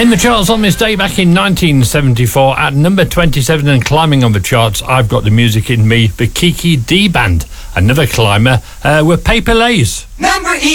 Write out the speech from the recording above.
In the charts on this day back in 1974, at number 27 and climbing on the charts, I've Got the Music in Me, the Kiki D Band. Another climber were Paper Lays.